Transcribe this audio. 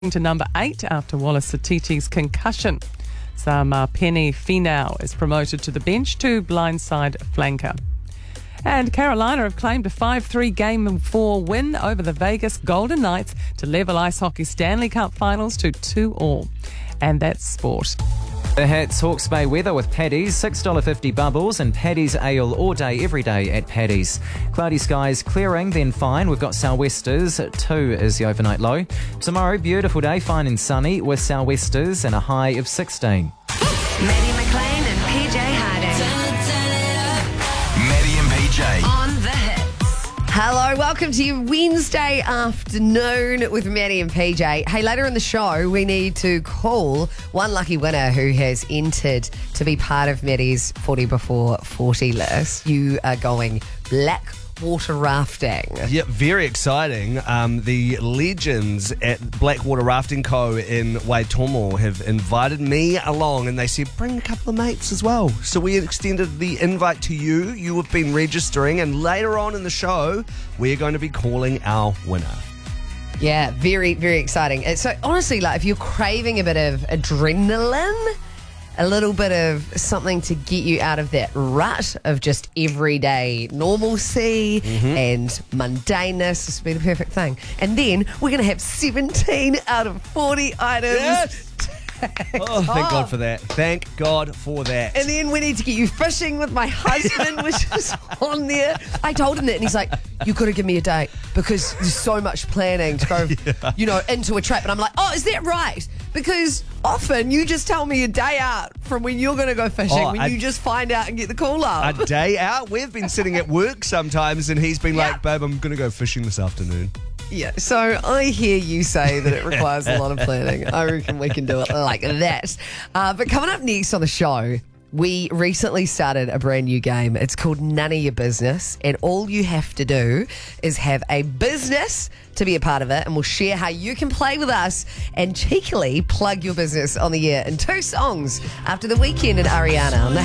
to number 8 after Wallace Satiti's concussion. Penny Finau is promoted to the bench to blindside flanker. And Carolina have claimed a 5-3 Game 4 win over the Vegas Golden Knights to level Ice Hockey Stanley Cup finals to 2-2. And that's sport. The Hats Hawke's Bay weather with Paddy's, $6.50 bubbles and Paddy's ale all day, every day at Paddy's. Cloudy skies clearing, then fine. We've got sou'westers, 2 is the overnight low. Tomorrow, beautiful day, fine and sunny with sou'westers and a high of 16. Maddie McLean and PJ Harding. Maddie and PJ. On the hits. Hello, welcome to your Wednesday afternoon with Maddie and PJ. Hey, later in the show, we need to call one lucky winner who has entered to be part of Maddie's 40 before 40 list. You are going Blackwater rafting. Yeah, very exciting. The legends at Blackwater Rafting Co. in Waitomo have invited me along and they said, bring a couple of mates as well. So we extended the invite to you. You have been registering and later on in the show, we're going to be calling our winner. Yeah, very, very exciting. So honestly, like if you're craving a bit of adrenaline, a little bit of something to get you out of that rut of just everyday normalcy and mundaneness, this would be the perfect thing. And then we're going to have 17 out of 40 items. Yes! Oh, thank God for that. Thank God for that. And then we need to get you fishing with my husband, which is on there. I told him that, and he's like, "You've got to give me a date because there's so much planning to go, into a trip." And I'm like, "Oh, is that right?" Because often you just tell me a day out from when you're going to go fishing, you just find out and get the call up. A day out? We've been sitting at work sometimes and he's been like, babe, I'm going to go fishing this afternoon. Yeah, so I hear you say that it requires a lot of planning. I reckon we can do it like that. But coming up next on the show, we recently started a brand new game. It's called None of Your Business, and all you have to do is have a business to be a part of it, and we'll share how you can play with us and cheekily plug your business on the air in 2 songs after The Weeknd and Ariana on the